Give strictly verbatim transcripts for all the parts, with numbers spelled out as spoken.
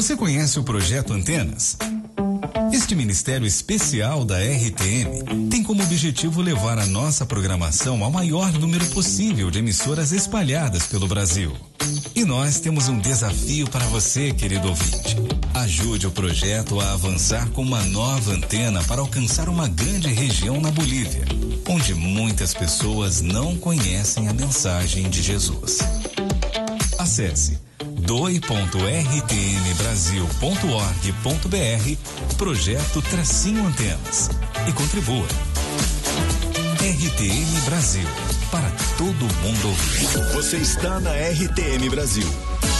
Você conhece o Projeto Antenas? Este ministério especial da R T M tem como objetivo levar a nossa programação ao maior número possível de emissoras espalhadas pelo Brasil. E nós temos um desafio para você, querido ouvinte. Ajude o projeto a avançar com uma nova antena para alcançar uma grande região na Bolívia, onde muitas pessoas não conhecem a mensagem de Jesus. Acesse doe ponto r t m brasil ponto org ponto b r, projeto Tracinho Antenas, e contribua. R T M Brasil, para todo mundo ouvir. Você está na R T M Brasil.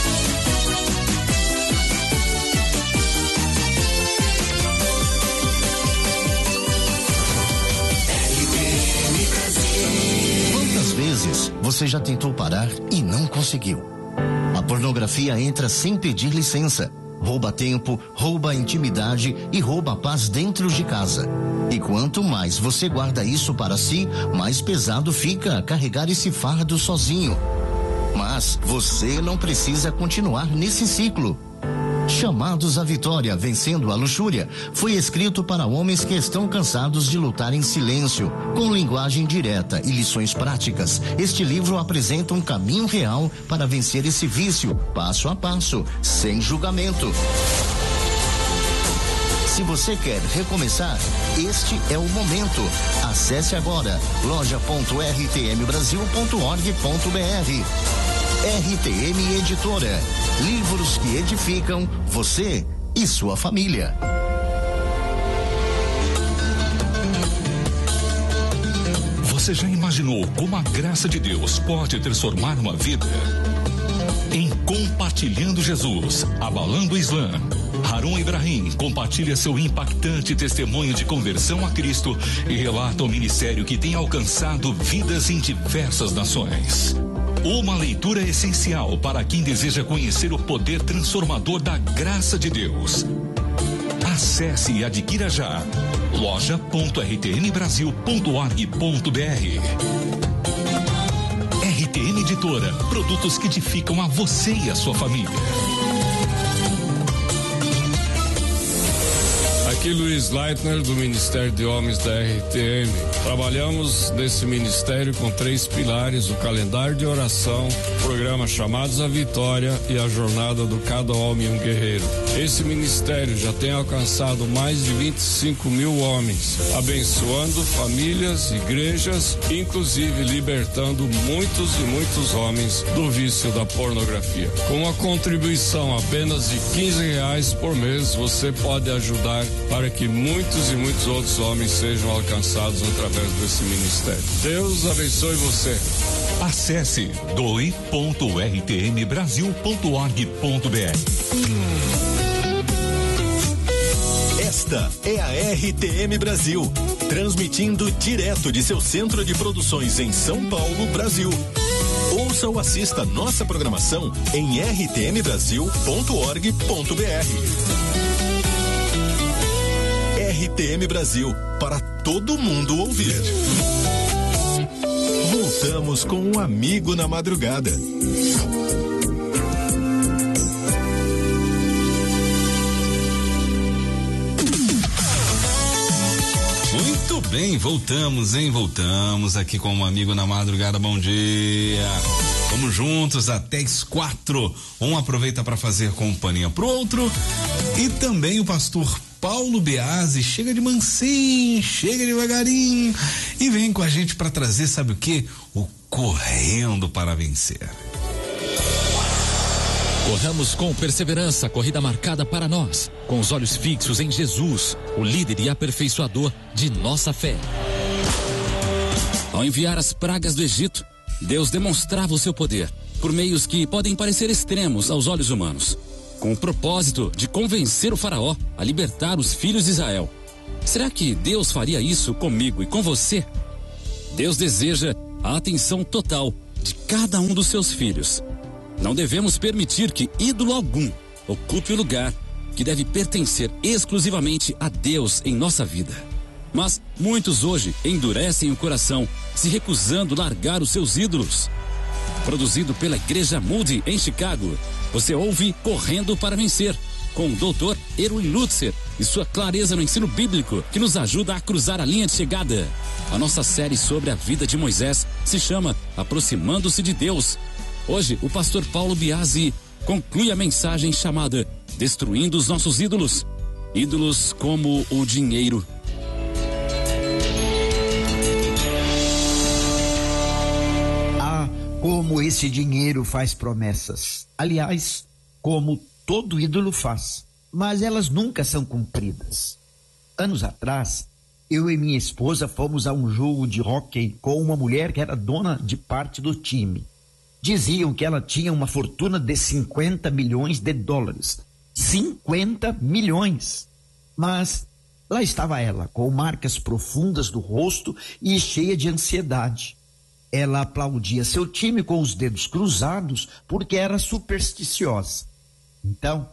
Quantas vezes você já tentou parar e não conseguiu? A pornografia entra sem pedir licença, rouba tempo, rouba a intimidade e rouba a paz dentro de casa. E quanto mais você guarda isso para si, mais pesado fica carregar esse fardo sozinho. Mas você não precisa continuar nesse ciclo. Chamados à Vitória, Vencendo a Luxúria, foi escrito para homens que estão cansados de lutar em silêncio. Com linguagem direta e lições práticas, este livro apresenta um caminho real para vencer esse vício, passo a passo, sem julgamento. Se você quer recomeçar, este é o momento. Acesse agora loja ponto r t m brasil ponto org ponto b r. R T M Editora. Livros que edificam você e sua família. Você já imaginou como a graça de Deus pode transformar uma vida? Em Compartilhando Jesus, Abalando o Islã, Harun Ibrahim compartilha seu impactante testemunho de conversão a Cristo e relata o ministério que tem alcançado vidas em diversas nações. Uma leitura essencial para quem deseja conhecer o poder transformador da graça de Deus. Acesse e adquira já loja ponto r t m brasil ponto org ponto b r. R T M Editora, produtos que edificam a você e a sua família. Aqui Luiz Leitner, do Ministério de Homens da R T M. Trabalhamos nesse ministério com três pilares: o calendário de oração, o programa Chamados à Vitória e a jornada do Cada Homem um Guerreiro. Esse ministério já tem alcançado mais de vinte e cinco mil homens, abençoando famílias, igrejas, inclusive libertando muitos e muitos homens do vício da pornografia. Com uma contribuição apenas de quinze reais por mês, você pode ajudar para que muitos e muitos outros homens sejam alcançados através desse ministério. Deus abençoe você. Acesse doe ponto r t m brasil ponto org ponto b r. Esta é a R T M Brasil, transmitindo direto de seu centro de produções em São Paulo, Brasil. Ouça ou assista nossa programação em r t m brasil ponto org ponto b r. R T M Brasil, para todo mundo ouvir. Voltamos com um amigo na madrugada. Muito bem, voltamos, hein? Voltamos aqui com um amigo na madrugada. Bom dia. Vamos juntos até as quatro. Um aproveita para fazer companhia pro outro. E também o pastor Paulo Beazzi chega de mansinho, chega devagarinho e vem com a gente para trazer, sabe o quê? O Correndo para Vencer. Corramos com perseverança a corrida marcada para nós, com os olhos fixos em Jesus, o líder e aperfeiçoador de nossa fé. Ao enviar as pragas do Egito, Deus demonstrava o seu poder por meios que podem parecer extremos aos olhos humanos, com o propósito de convencer o faraó a libertar os filhos de Israel. Será que Deus faria isso comigo e com você? Deus deseja a atenção total de cada um dos seus filhos. Não devemos permitir que ídolo algum ocupe o lugar que deve pertencer exclusivamente a Deus em nossa vida. Mas muitos hoje endurecem o coração, se recusando a largar os seus ídolos. Produzido pela Igreja Moody em Chicago, você ouve Correndo para Vencer, com o doutor Erwin Lutzer e sua clareza no ensino bíblico que nos ajuda a cruzar a linha de chegada. A nossa série sobre a vida de Moisés se chama Aproximando-se de Deus. Hoje, o pastor Paulo Biasi conclui a mensagem chamada Destruindo os Nossos Ídolos. Ídolos como o dinheiro. Como esse dinheiro faz promessas. Aliás, como todo ídolo faz. Mas elas nunca são cumpridas. Anos atrás, eu e minha esposa fomos a um jogo de hóquei com uma mulher que era dona de parte do time. Diziam que ela tinha uma fortuna de cinquenta milhões de dólares. cinquenta milhões! Mas lá estava ela, com marcas profundas do rosto e cheia de ansiedade. Ela aplaudia seu time com os dedos cruzados porque era supersticiosa. Então,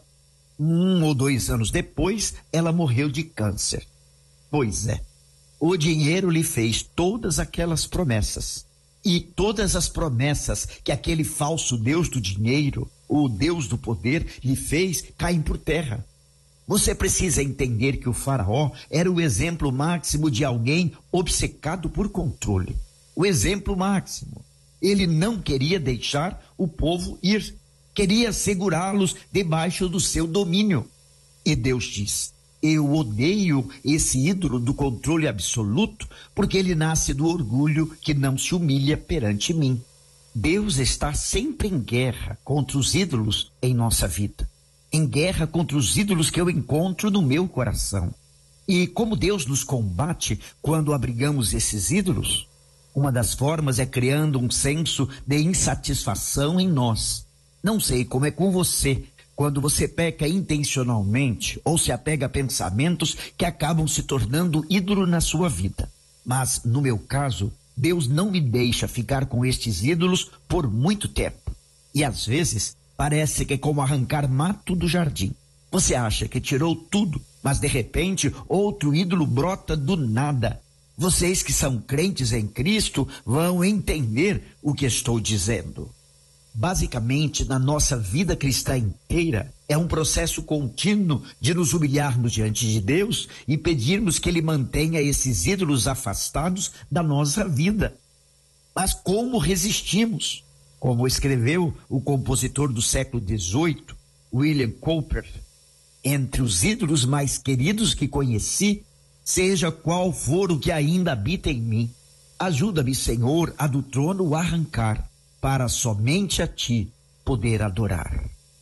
um ou dois anos depois, ela morreu de câncer. Pois é, o dinheiro lhe fez todas aquelas promessas. E todas as promessas que aquele falso Deus do dinheiro, o Deus do poder, lhe fez, caem por terra. Você precisa entender que o faraó era o exemplo máximo de alguém obcecado por controle. O exemplo máximo. Ele não queria deixar o povo ir. Queria segurá-los debaixo do seu domínio. E Deus diz: eu odeio esse ídolo do controle absoluto, porque ele nasce do orgulho que não se humilha perante mim. Deus está sempre em guerra contra os ídolos em nossa vida. Em guerra contra os ídolos que eu encontro no meu coração. E como Deus nos combate quando abrigamos esses ídolos? Uma das formas é criando um senso de insatisfação em nós. Não sei como é com você, quando você peca intencionalmente ou se apega a pensamentos que acabam se tornando ídolo na sua vida. Mas, no meu caso, Deus não me deixa ficar com estes ídolos por muito tempo. E às vezes, parece que é como arrancar mato do jardim. Você acha que tirou tudo, mas de repente outro ídolo brota do nada. Vocês que são crentes em Cristo vão entender o que estou dizendo. Basicamente, na nossa vida cristã inteira, é um processo contínuo de nos humilharmos diante de Deus e pedirmos que Ele mantenha esses ídolos afastados da nossa vida. Mas como resistimos? Como escreveu o compositor do século dezoito, William Cowper, entre os ídolos mais queridos que conheci, seja qual for o que ainda habita em mim, ajuda-me, Senhor, a do trono o arrancar, para somente a Ti poder adorar.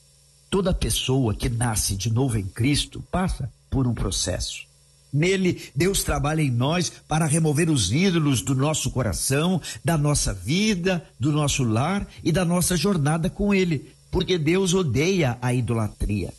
Toda pessoa que nasce de novo em Cristo passa por um processo. Nele, Deus trabalha em nós para remover os ídolos do nosso coração, da nossa vida, do nosso lar e da nossa jornada com Ele, porque Deus odeia a idolatria.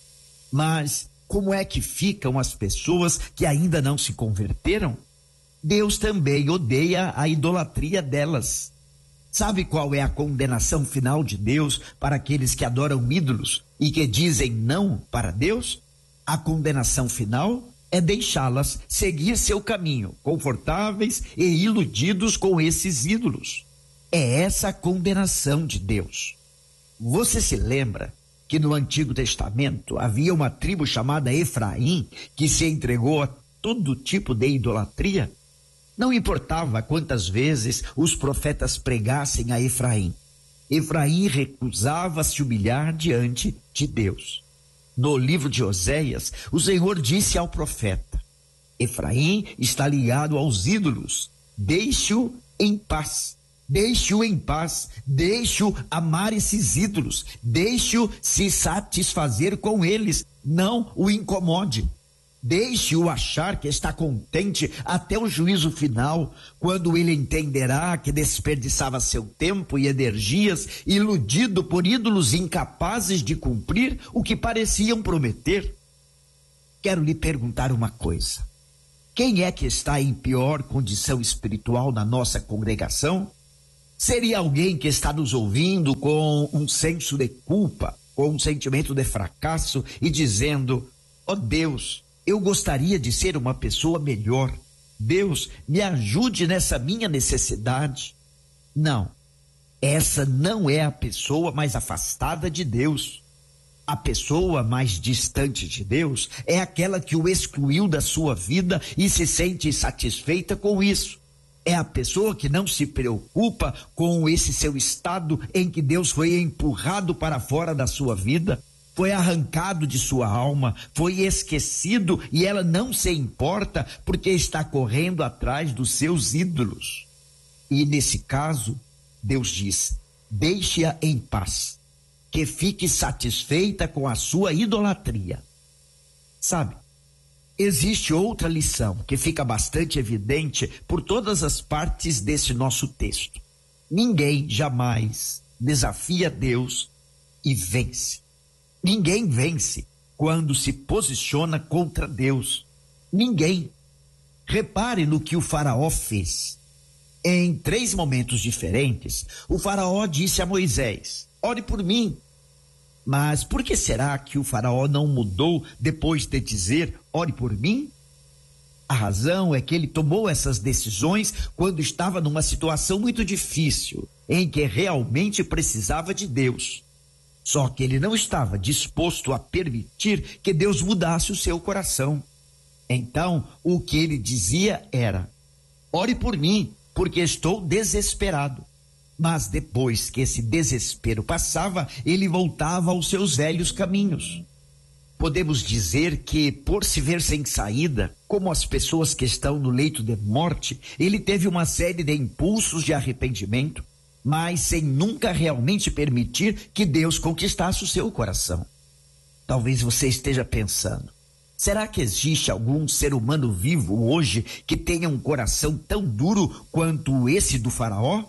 Mas como é que ficam as pessoas que ainda não se converteram? Deus também odeia a idolatria delas. Sabe qual é a condenação final de Deus para aqueles que adoram ídolos e que dizem não para Deus? A condenação final é deixá-las seguir seu caminho, confortáveis e iludidos com esses ídolos. É essa a condenação de Deus. Você se lembra que no Antigo Testamento havia uma tribo chamada Efraim que se entregou a todo tipo de idolatria? Não importava quantas vezes os profetas pregassem a Efraim. Efraim recusava se humilhar diante de Deus. No livro de Oséias, o Senhor disse ao profeta: Efraim está ligado aos ídolos, deixe-o em paz. Deixe-o em paz, deixe-o amar esses ídolos, deixe-o se satisfazer com eles, não o incomode. Deixe-o achar que está contente até o juízo final, quando ele entenderá que desperdiçava seu tempo e energias, iludido por ídolos incapazes de cumprir o que pareciam prometer. Quero lhe perguntar uma coisa: quem é que está em pior condição espiritual na nossa congregação? Seria alguém que está nos ouvindo com um senso de culpa, com um sentimento de fracasso e dizendo: ó Deus, eu gostaria de ser uma pessoa melhor. Deus, me ajude nessa minha necessidade. Não, essa não é a pessoa mais afastada de Deus. A pessoa mais distante de Deus é aquela que o excluiu da sua vida e se sente satisfeita com isso. É a pessoa que não se preocupa com esse seu estado em que Deus foi empurrado para fora da sua vida, foi arrancado de sua alma, foi esquecido e ela não se importa porque está correndo atrás dos seus ídolos. E nesse caso, Deus diz: deixe-a em paz, que fique satisfeita com a sua idolatria. Sabe, existe outra lição que fica bastante evidente por todas as partes desse nosso texto. Ninguém jamais desafia Deus e vence. Ninguém vence quando se posiciona contra Deus. Ninguém. Repare no que o faraó fez. Em três momentos diferentes, o faraó disse a Moisés: ore por mim. Mas por que será que o faraó não mudou depois de dizer, ore por mim? A razão é que ele tomou essas decisões quando estava numa situação muito difícil, em que realmente precisava de Deus. Só que ele não estava disposto a permitir que Deus mudasse o seu coração. Então, o que ele dizia era: ore por mim, porque estou desesperado. Mas depois que esse desespero passava, ele voltava aos seus velhos caminhos. Podemos dizer que, por se ver sem saída, como as pessoas que estão no leito de morte, ele teve uma série de impulsos de arrependimento, mas sem nunca realmente permitir que Deus conquistasse o seu coração. Talvez você esteja pensando: será que existe algum ser humano vivo hoje que tenha um coração tão duro quanto esse do faraó?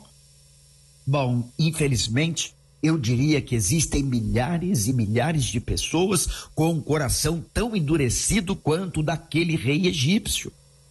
Bom, infelizmente, eu diria que existem milhares e milhares de pessoas com um coração tão endurecido quanto o daquele rei egípcio.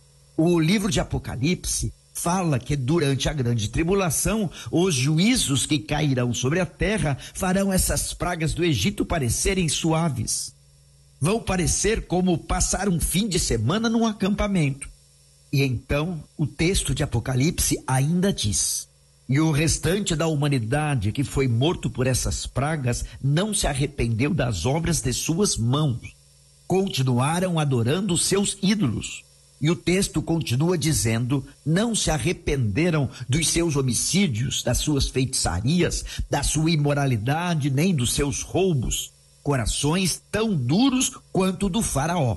O livro de Apocalipse fala que durante a grande tribulação, os juízos que cairão sobre a terra farão essas pragas do Egito parecerem suaves. Vão parecer como passar um fim de semana num acampamento. E então, o texto de Apocalipse ainda diz: e o restante da humanidade que foi morto por essas pragas não se arrependeu das obras de suas mãos. Continuaram adorando seus ídolos. E o texto continua dizendo: não se arrependeram dos seus homicídios, das suas feitiçarias, da sua imoralidade, nem dos seus roubos. Corações tão duros quanto o do faraó.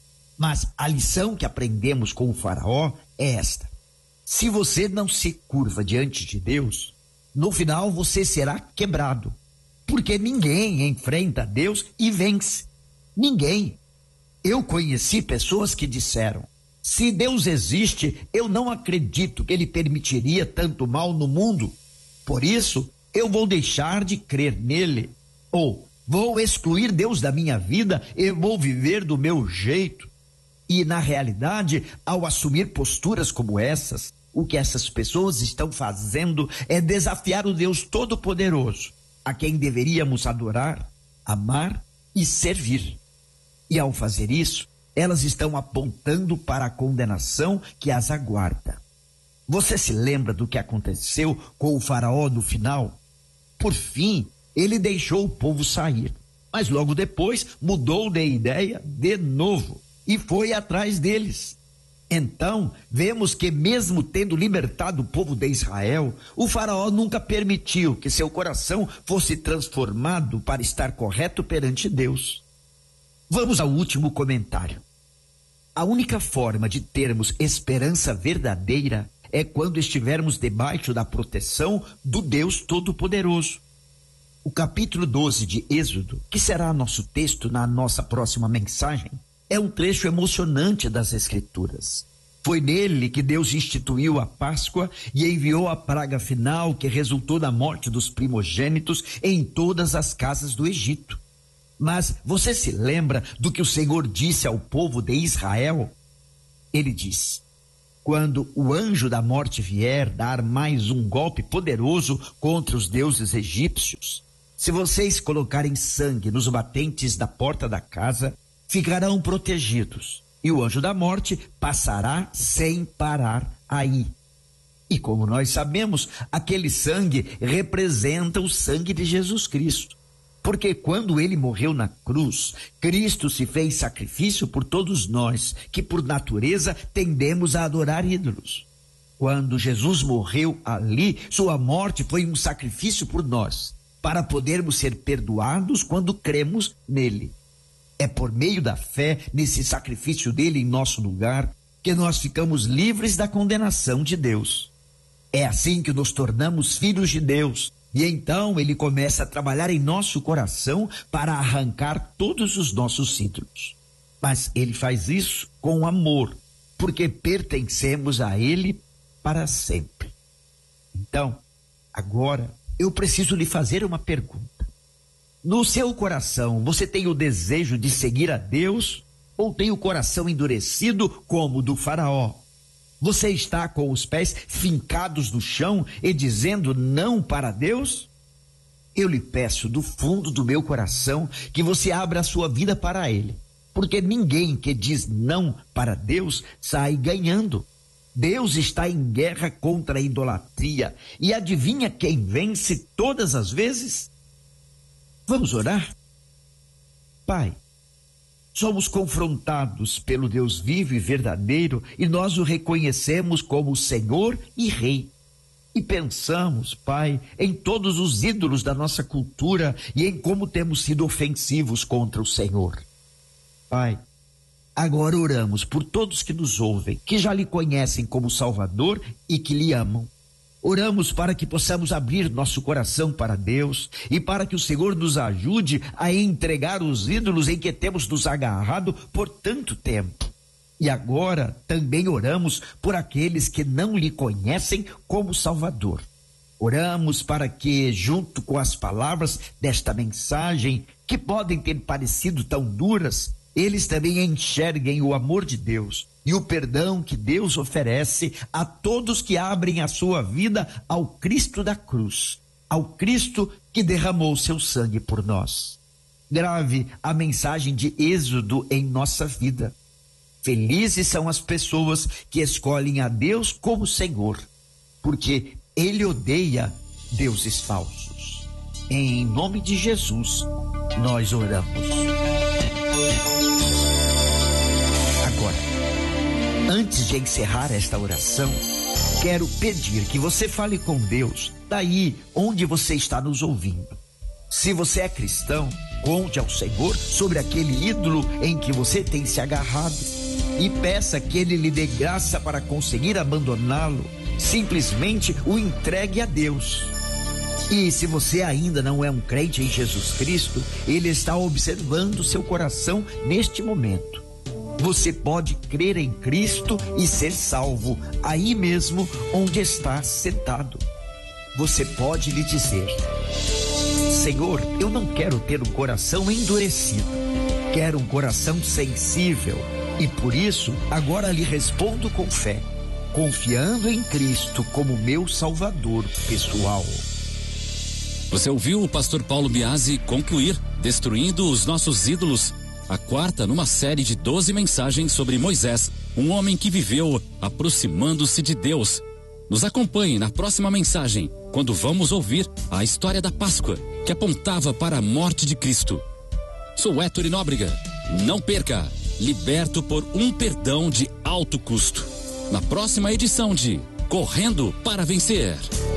Mas a lição que aprendemos com o faraó é esta: se você não se curva diante de Deus, no final você será quebrado, porque ninguém enfrenta Deus e vence. Ninguém. Eu conheci pessoas que disseram: se Deus existe, eu não acredito que ele permitiria tanto mal no mundo. Por isso, eu vou deixar de crer nele. Ou vou excluir Deus da minha vida e vou viver do meu jeito. E, na realidade, ao assumir posturas como essas, o que essas pessoas estão fazendo é desafiar o Deus Todo-Poderoso, a quem deveríamos adorar, amar e servir. E ao fazer isso, elas estão apontando para a condenação que as aguarda. Você se lembra do que aconteceu com o faraó no final? Por fim, ele deixou o povo sair, mas logo depois mudou de ideia de novo e foi atrás deles. Então, vemos que mesmo tendo libertado o povo de Israel, o faraó nunca permitiu que seu coração fosse transformado para estar correto perante Deus. Vamos ao último comentário. A única forma de termos esperança verdadeira é quando estivermos debaixo da proteção do Deus Todo-Poderoso. O capítulo doze de Êxodo, que será nosso texto na nossa próxima mensagem, é um trecho emocionante das Escrituras. Foi nele que Deus instituiu a Páscoa e enviou a praga final que resultou na morte dos primogênitos em todas as casas do Egito. Mas você se lembra do que o Senhor disse ao povo de Israel? Ele disse: quando o anjo da morte vier dar mais um golpe poderoso contra os deuses egípcios, se vocês colocarem sangue nos batentes da porta da casa, ficarão protegidos, e o anjo da morte passará sem parar aí. E como nós sabemos, aquele sangue representa o sangue de Jesus Cristo. Porque quando ele morreu na cruz, Cristo se fez sacrifício por todos nós, que por natureza tendemos a adorar ídolos. Quando Jesus morreu ali, sua morte foi um sacrifício por nós, para podermos ser perdoados quando cremos nele. É por meio da fé nesse sacrifício dele em nosso lugar que nós ficamos livres da condenação de Deus. É assim que nos tornamos filhos de Deus. E então ele começa a trabalhar em nosso coração para arrancar todos os nossos ídolos. Mas ele faz isso com amor, porque pertencemos a ele para sempre. Então, agora eu preciso lhe fazer uma pergunta. No seu coração, você tem o desejo de seguir a Deus ou tem o coração endurecido como o do faraó? Você está com os pés fincados no chão e dizendo não para Deus? Eu lhe peço do fundo do meu coração que você abra a sua vida para Ele, porque ninguém que diz não para Deus sai ganhando. Deus está em guerra contra a idolatria e adivinha quem vence todas as vezes? Vamos orar? Pai, somos confrontados pelo Deus vivo e verdadeiro e nós o reconhecemos como Senhor e Rei. E pensamos, Pai, em todos os ídolos da nossa cultura e em como temos sido ofensivos contra o Senhor. Pai, agora oramos por todos que nos ouvem, que já lhe conhecem como Salvador e que lhe amam. Oramos para que possamos abrir nosso coração para Deus e para que o Senhor nos ajude a entregar os ídolos em que temos nos agarrado por tanto tempo. E agora também oramos por aqueles que não lhe conhecem como Salvador. Oramos para que, junto com as palavras desta mensagem, que podem ter parecido tão duras, eles também enxerguem o amor de Deus e o perdão que Deus oferece a todos que abrem a sua vida ao Cristo da cruz, ao Cristo que derramou seu sangue por nós. Grave a mensagem de Êxodo em nossa vida. Felizes são as pessoas que escolhem a Deus como Senhor, porque Ele odeia deuses falsos. Em nome de Jesus, nós oramos. Agora, antes de encerrar esta oração, quero pedir que você fale com Deus daí onde você está nos ouvindo. Se você é cristão, conte ao Senhor sobre aquele ídolo em que você tem se agarrado e peça que Ele lhe dê graça para conseguir abandoná-lo. Simplesmente o entregue a Deus. E se você ainda não é um crente em Jesus Cristo, Ele está observando seu coração neste momento. Você pode crer em Cristo e ser salvo aí mesmo onde está sentado. Você pode lhe dizer: Senhor, eu não quero ter um coração endurecido, quero um coração sensível e por isso agora lhe respondo com fé, confiando em Cristo como meu Salvador pessoal. Você ouviu o pastor Paulo Biasi concluir Destruindo os Nossos Ídolos, a quarta numa série de doze mensagens sobre Moisés, um homem que viveu aproximando-se de Deus. Nos acompanhe na próxima mensagem, quando vamos ouvir a história da Páscoa, que apontava para a morte de Cristo. Sou Héctor Nóbrega. Não perca, liberto por um perdão de alto custo. Na próxima edição de Correndo para Vencer.